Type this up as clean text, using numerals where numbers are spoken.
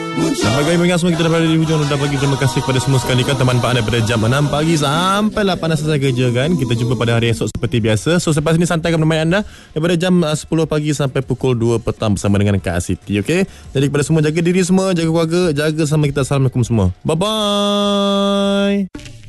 Dan bagi pendengar semua, kita dah berada di hujung dah pagi. Terima kasih kepada semua sekali kan teman Pak daripada jam 6 pagi sampai 8 dah selesai kerja kan. Kita jumpa pada hari esok seperti biasa. So selepas ini santaikan menemani anda daripada jam 10 pagi sampai pukul 2 petang bersama dengan Kak Siti. Okay? Jadi kepada semua, jaga diri semua, jaga keluarga, jaga sama kita. Assalamualaikum semua. Bye bye.